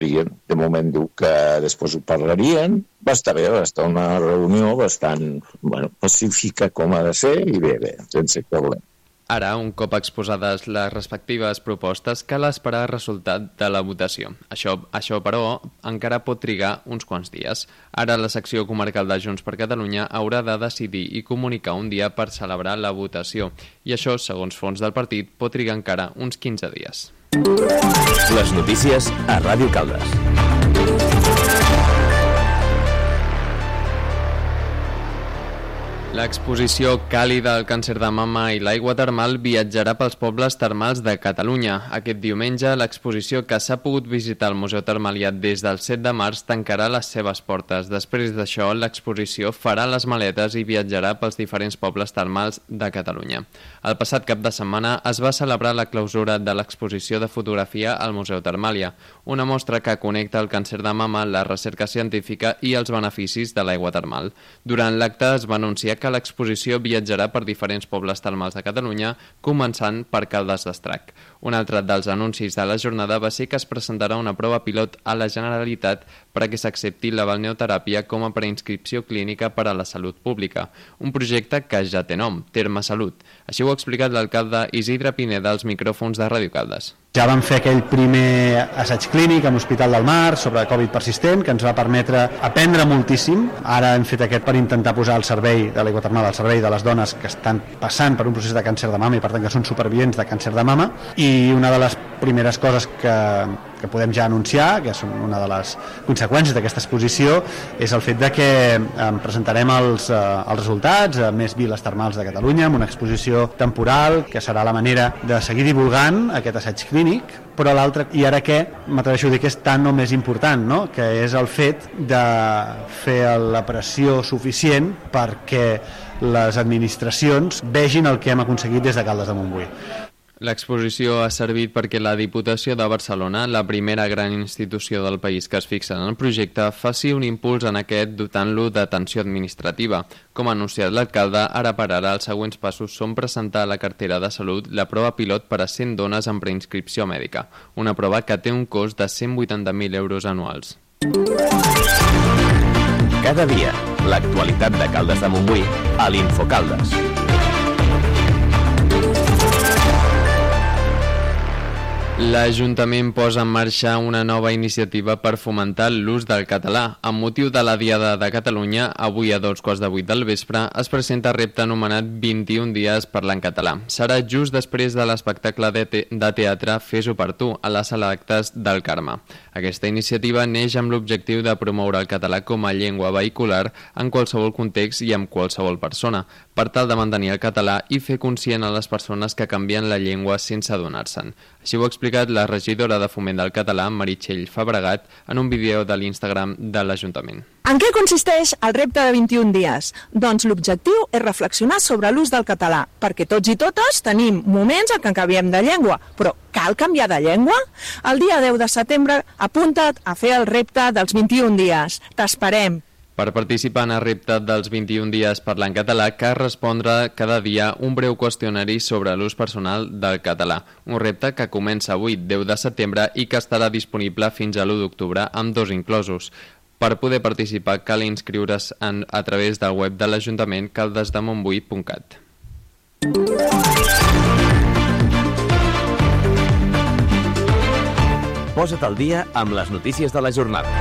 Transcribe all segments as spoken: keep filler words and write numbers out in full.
De moment diu que després ho parlarien. Va estar bé, va estar una reunió bastant bueno, pacífica com ha de ser i bé, bé, sense problema. Ara, un cop exposades les respectives propostes, cal esperar el resultat de la votació. Això, això, però, encara pot trigar uns quants dies. Ara la secció comarcal de Junts per Catalunya haurà de decidir i comunicar un dia per celebrar la votació. I això, segons fons del partit, pot trigar encara uns quinze dies. Les notícies a Ràdio Caldes. L'exposició Càlida al càncer de mama i l'aigua termal viatjarà pels pobles termals de Catalunya. Aquest diumenge, l'exposició que s'ha pogut visitar al Museu Termaliat des del set de març tancarà les seves portes. Després d'això, l'exposició farà les maletes i viatjarà pels diferents pobles termals de Catalunya. El passat cap de setmana es va celebrar la clausura de l'exposició de fotografia al Museu Termàlia, una mostra que connecta el càncer de mama, la recerca científica i els beneficis de l'aigua termal. Durant l'acte es va anunciar que l'exposició viatjarà per diferents pobles termals de Catalunya, començant per Caldes d'Estrac. Un altre dels anuncis de la jornada va ser que es presentarà una prova pilot a la Generalitat perquè s'accepti la balneoteràpia com a preinscripció clínica per a la salut pública, un projecte que ja té nom, Terme Salut. Així ho ha explicat l'alcalde Isidre Pineda als micròfons de Ràdio Caldes. Ja vam fer aquell primer assaig clínic a l'Hospital del Mar sobre Covid persistent, que ens va permetre aprendre moltíssim. Ara hem fet aquest per intentar posar al servei de l'aigua termal, al servei de les dones que estan passant per un procés de càncer de mama i per tant que són supervivents de càncer de mama. I una de les primeres coses que, que podem ja anunciar, que són una de les conseqüències d'aquesta exposició, és el fet de que eh, presentarem els, eh, els resultats a més viles termals de Catalunya amb una exposició temporal que serà la manera de seguir divulgant aquest assaig clínic, però l'altre, i ara què, m'atreveixo a dir que és tan o més important, no? Que és el fet de fer la pressió suficient perquè les administracions vegin el que hem aconseguit des de Caldes de Montbui. L'exposició ha servit perquè la Diputació de Barcelona, la primera gran institució del país que es fixa en el projecte, faci un impuls en aquest dotant-lo d'atenció administrativa. Com ha anunciat l'alcalde, ara per ara els següents passos són presentar a la cartera de salut la prova pilot per a cent dones en preinscripció mèdica, una prova que té un cost de cent vuitanta mil euros anuals. Cada dia, l'actualitat de Caldes de Montbui a l'Infocaldes. L'Ajuntament posa en marxa una nova iniciativa per fomentar l'ús del català. Amb motiu de la Diada de Catalunya, avui a dos quarts de vuit del vespre, es presenta repte anomenat vint-i-un dies parlant català. Serà just després de l'espectacle de, te de teatre Fes-ho per tu, a la sala d'actes del Carme. Aquesta iniciativa neix amb l'objectiu de promoure el català com a llengua vehicular en qualsevol context i amb qualsevol persona, per tal de mantenir el català i fer conscient a les persones que canvien la llengua sense adonar-se'n. Així ho ha explicat la regidora de Foment del Català, Meritxell Fabregat, en un vídeo de l'Instagram de l'Ajuntament. En què consisteix el repte de vint-i-un dies? Doncs l'objectiu és reflexionar sobre l'ús del català, perquè tots i totes tenim moments en què canviem de llengua, però cal canviar de llengua? El dia deu de setembre apunta't a fer el repte dels vint-i-un dies. T'esperem! Per participar en el repte dels vint-i-un dies parlant català, cal respondre cada dia un breu qüestionari sobre l'ús personal del català. Un repte que comença avui, deu de setembre, i que estarà disponible fins a l'u d'octubre, amb dos inclosos. Per poder participar cal inscriure's en, a través del web de l'Ajuntament caldesdemontbui punt cat. Posa't al dia amb les notícies de la jornada.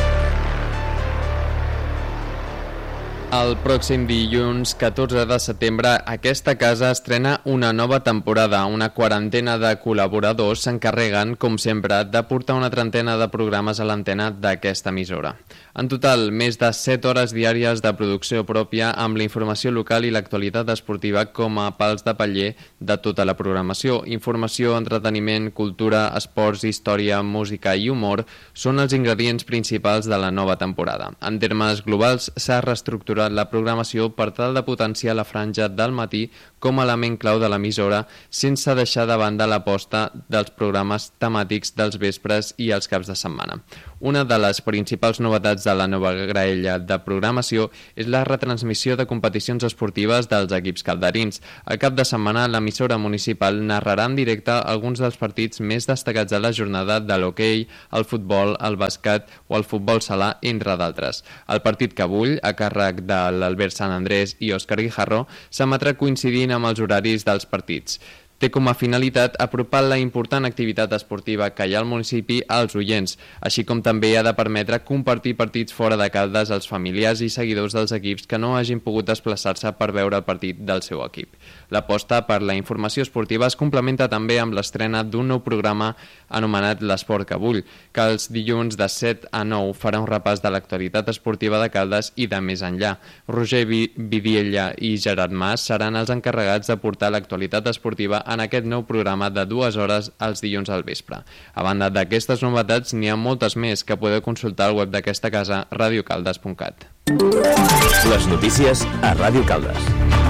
El pròxim dilluns, catorze de setembre, aquesta casa estrena una nova temporada. Una quarantena de col·laboradors s'encarreguen, com sempre, de portar una trentena de programes a l'antena d'aquesta emissora. En total, més de set hores diàries de producció pròpia amb la informació local i l'actualitat esportiva com a pals de paller de tota la programació. Informació, entreteniment, cultura, esports, història, música i humor són els ingredients principals de la nova temporada. En termes globals, s'ha reestructurat adaptat la programació per tal de potenciar la franja del matí com a element clau de l'emissora, sense deixar de banda l'aposta dels programes temàtics dels vespres i els caps de setmana. Una de les principals novetats de la nova graella de programació és la retransmissió de competicions esportives dels equips calderins. Al cap de setmana, l'emissora municipal narrarà en directe alguns dels partits més destacats de la jornada de l'hoquei, el futbol, el bàsquet o el futbol sala, entre d'altres. El partit que avull, a càrrec de l'Albert Sant Andrés i Òscar Guijarro, s'emetrà coincidint amb els horaris dels partits. Té com a finalitat apropar la important activitat esportiva que hi ha al municipi als oients, així com també ha de permetre compartir partits fora de Caldes als familiars i seguidors dels equips que no hagin pogut desplaçar-se per veure el partit del seu equip. L'aposta per la informació esportiva es complementa també amb l'estrena d'un nou programa anomenat l'Esport que vull, que els dilluns de set a nou farà un repàs de l'actualitat esportiva de Caldes i de més enllà. Roger Vidiella i Gerard Mas seran els encarregats de portar l'actualitat esportiva en aquest nou programa de dues hores els dilluns al vespre. A banda d'aquestes novetats, n'hi ha moltes més que podeu consultar al web d'aquesta casa, radio caldes punt cat. Les notícies a Ràdio Caldes.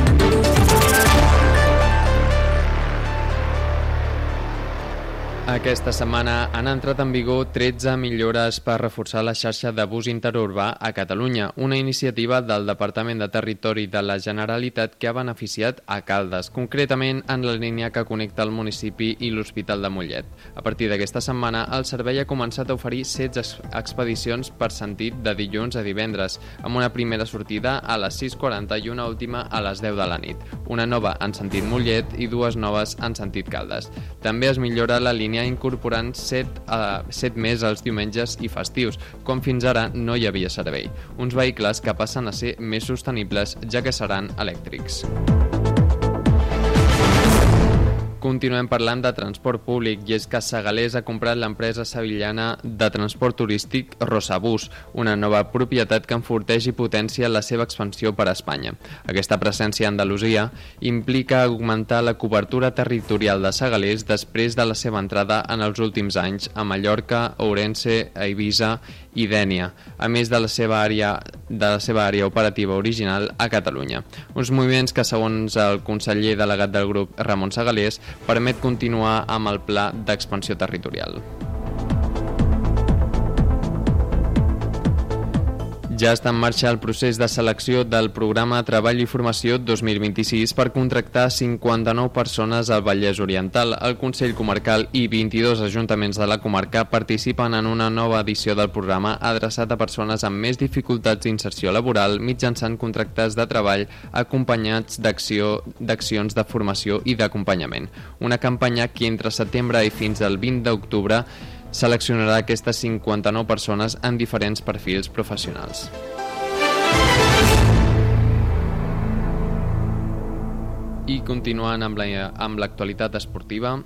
Aquesta setmana han entrat en vigor tretze millores per reforçar la xarxa de bus interurbà a Catalunya, una iniciativa del Departament de Territori de la Generalitat que ha beneficiat a Caldes, concretament en la línia que connecta el municipi i l'Hospital de Mollet. A partir d'aquesta setmana, el servei ha començat a oferir setze expedicions per sentit de dilluns a divendres, amb una primera sortida a les sis quaranta i una última a les deu de la nit, una nova en sentit Mollet i dues noves en sentit Caldes. També es millora la línia incorporant set, uh, set més els diumenges i festius, com fins ara no hi havia servei. Uns vehicles que passen a ser més sostenibles, ja que seran elèctrics. Continuem parlant de transport públic i és que Segalers ha comprat l'empresa sevillana de transport turístic Rosabús, una nova propietat que enforteix i potencia la seva expansió per a Espanya. Aquesta presència a Andalusia implica augmentar la cobertura territorial de Segalers després de la seva entrada en els últims anys a Mallorca, Ourense, Eivissa i Dénia, a més de la seva àrea de la seva àrea operativa original a Catalunya. Uns moviments que, segons el conseller delegat del grup, Ramon Segalers, permet continuar amb el pla d'expansió territorial. Ja està en marxa el procés de selecció del programa Treball i Formació dos mil vint-i-sis per contractar cinquanta-nou persones al Vallès Oriental. El Consell Comarcal i vint-i-dos ajuntaments de la comarca participen en una nova edició del programa adreçat a persones amb més dificultats d'inserció laboral mitjançant contractes de treball acompanyats d'acció d'accions de formació i d'acompanyament. Una campanya que entre setembre i fins al vint d'octubre seleccionarà aquestes cinquanta-nou persones en diferents perfils professionals. I continuant amb la, amb l'actualitat esportiva,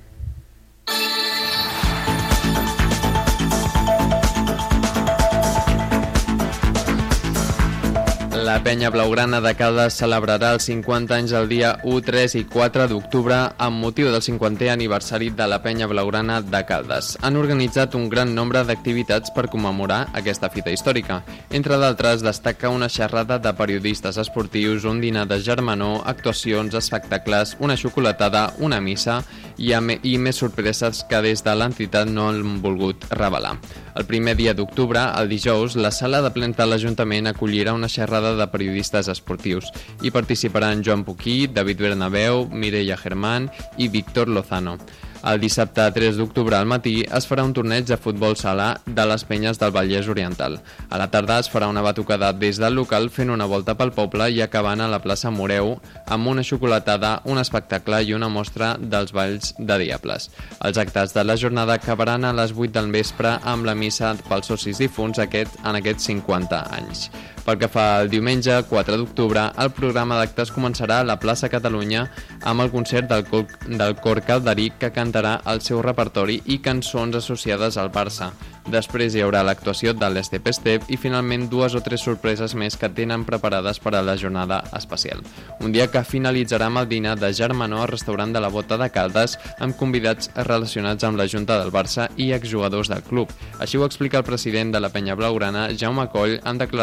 la penya blaugrana de Caldes celebrarà els cinquanta anys el dia u, tres i quatre d'octubre amb motiu del cinquantè aniversari de la penya blaugrana de Caldes. Han organitzat un gran nombre d'activitats per commemorar aquesta fita històrica. Entre d'altres, destaca una xerrada de periodistes esportius, un dinar de germanor, actuacions, espectacles, una xocolatada, una missa i, i més sorpreses que des de l'entitat no han volgut revelar. El primer dia d'octubre, el dijous, la sala de plens de l'Ajuntament acollirà una xerrada de periodistes esportius. Hi participaran Joan Puquí, David Bernabeu, Mireia Germán i Víctor Lozano. El dissabte tres d'octubre al matí es farà un torneig de futbol sala de les penyes del Vallès Oriental. A la tarda es farà una batucada des del local fent una volta pel poble i acabant a la plaça Moreu amb una xocolatada, un espectacle i una mostra dels balls de diables. Els actes de la jornada acabaran a les vuit del vespre amb la missa pels socis difunts aquest, en aquests cinquanta anys. Pel que fa al diumenge, quatre d'octubre, el programa d'actes començarà a la plaça Catalunya amb el concert del cor, del cor calderí que cantarà el seu repertori i cançons associades al Barça. Després hi haurà l'actuació de l'Estep Estep i finalment dues o tres sorpreses més que tenen preparades per a la jornada especial. Un dia que finalitzarà amb el dinar de germanor al restaurant de la Bota de Caldes amb convidats relacionats amb la Junta del Barça i exjugadors del club. Així ho explica el president de la penya blaugrana, Jaume Coll, en declaracions a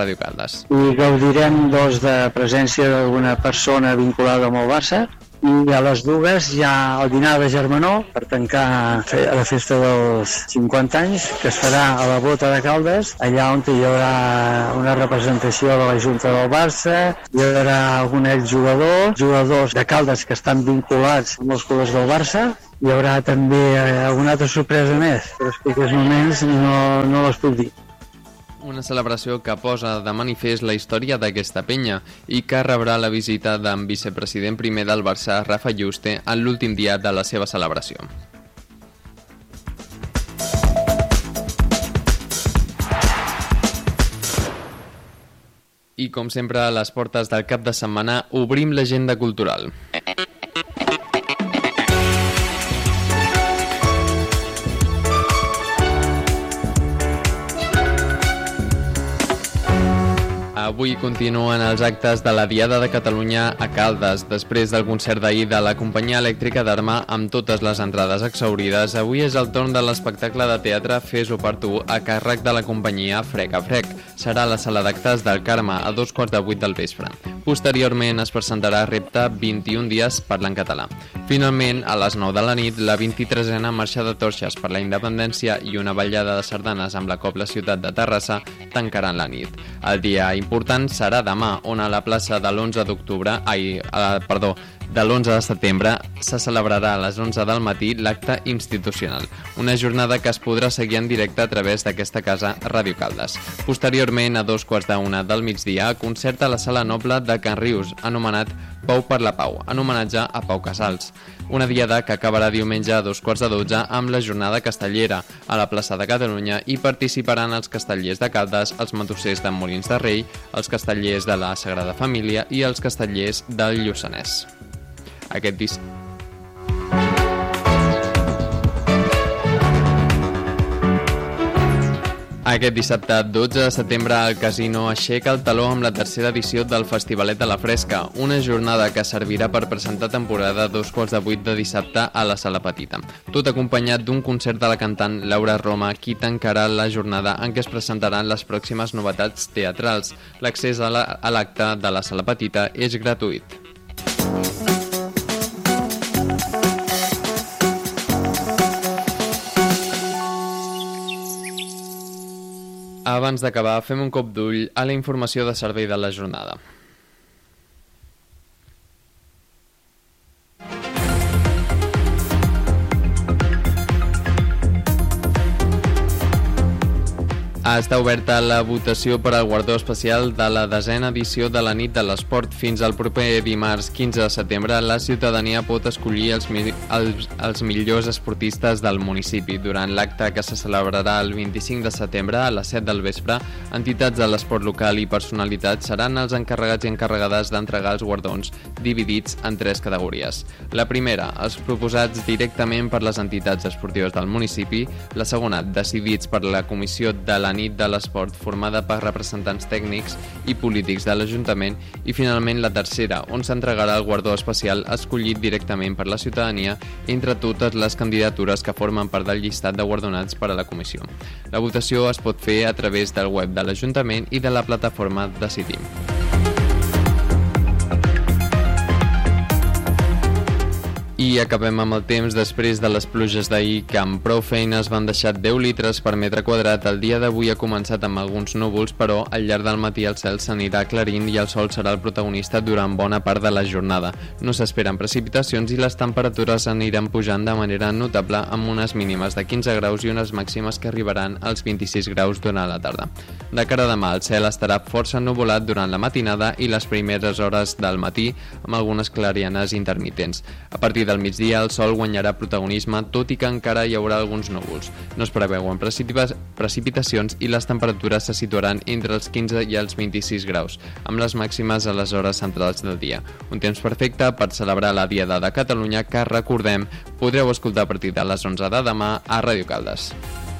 Ràdio Caldes. I gaudirem doncs, de presència d'alguna persona vinculada amb el Barça, i a les dues hi ha el dinar de germanor per tancar la festa dels cinquanta anys, que es farà a la Bota de Caldes, allà on hi haurà una representació de la Junta del Barça, hi haurà algun exjugador, jugadors de Caldes que estan vinculats amb els colors del Barça. Hi haurà també alguna altra sorpresa més, però en aquests moments no, no les puc dir. Una celebració que posa de manifest la història d'aquesta penya i que rebrà la visita d'en vicepresident primer del Barça, Rafa Yuste, en l'últim dia de la seva celebració. I com sempre, a les portes del cap de setmana obrim l'agenda cultural. Avui continuen els actes de la Diada de Catalunya a Caldes. Després del concert d'ahir de la Companyia Elèctrica d'Arma amb totes les entrades exhaurides, avui és el torn de l'espectacle de teatre Fes-ho per tu a càrrec de la companyia Frec a Frec. Serà a la sala d'actes del Carme a dos quarts de vuit del vespre. Posteriorment es presentarà Repte vint-i-un dies parlant català. Finalment, a les nou de la nit, la vint-i-tresena Marxa de Torxes per la Independència i una ballada de sardanes amb la Cobla Ciutat de Terrassa tancaran la nit. El dia important serà demà, on a la plaça de l'onze d'octubre, ai, eh, perdó, de l'onze de setembre, se celebrarà a les onze del matí l'acte institucional, una jornada que es podrà seguir en directe a través d'aquesta casa Ràdio Caldes. Posteriorment, a dos quarts d'una del migdia, concert a la Sala Noble de Can Rius, anomenat Pau per la Pau, en homenatge a Pau Casals. Una diada que acabarà diumenge a dos quarts de dotze amb la jornada castellera a la plaça de Catalunya i participaran els castellers de Caldes, els matossers de Molins de Rei, els castellers de la Sagrada Família i els castellers del Lluçanès. Aquest dis... Aquest dissabte dotze de setembre el Casino aixeca el taló amb la tercera edició del Festivalet de la Fresca, una jornada que servirà per presentar temporada a dos quarts de vuit de dissabte a la Sala Petita. Tot acompanyat d'un concert de la cantant Laura Roma, qui tancarà la jornada en què es presentaran les pròximes novetats teatrals. L'accés a l'acte de la Sala Petita és gratuït. Abans d'acabar, fem un cop d'ull a la informació de servei de la jornada. Està oberta la votació per al guardó especial de la desena edició de la Nit de l'Esport. Fins al proper dimarts quinze de setembre, la ciutadania pot escollir els, mi els, els millors esportistes del municipi. Durant l'acte que se celebrarà el vint-i-cinc de setembre a les set del vespre, entitats de l'esport local i personalitats seran els encarregats i encarregades d'entregar els guardons, dividits en tres categories. La primera, els proposats directament per les entitats esportives del municipi. La segona, decidits per la comissió de la Nit de l'Esport, formada per representants tècnics i polítics de l'Ajuntament, i finalment la tercera, on s'entregarà el guardó especial escollit directament per la ciutadania entre totes les candidatures que formen part del llistat de guardonats per a la comissió. La votació es pot fer a través del web de l'Ajuntament i de la plataforma Decidim. I acabem amb el temps. Després de les pluges d'ahir, que amb prou feines van deixar deu litres per metre quadrat, el dia d'avui ha començat amb alguns núvols, però al llarg del matí el cel s'anirà aclarint i el sol serà el protagonista durant bona part de la jornada. No s'esperen precipitacions i les temperatures aniran pujant de manera notable, amb unes mínimes de quinze graus i unes màximes que arribaran als vint-i-sis graus durant la tarda. De cara a demà, el cel estarà força ennuvolat durant la matinada i les primeres hores del matí, amb algunes clarianes intermitents. A partir del migdia el sol guanyarà protagonisme, tot i que encara hi haurà alguns núvols. No es preveuen precipitacions i les temperatures se situaran entre els quinze i els vint-i-sis graus, amb les màximes a les hores centrals del dia. Un temps perfecte per celebrar la Diada de Catalunya, que, recordem, podreu escoltar a partir de les onze de demà a Ràdio Caldes.